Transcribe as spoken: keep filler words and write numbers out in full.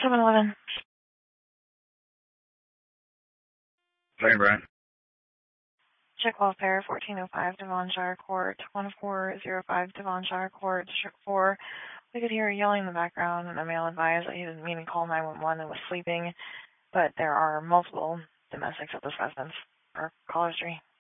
seven eleven. Hey, Brian. Check welfare, fourteen oh five Devonshire Court, one four oh five Devonshire Court, District four. We could hear yelling in the background, and a male advised that he didn't mean to call nine one one and was sleeping, but there are multiple domestics at this residence, or caller three.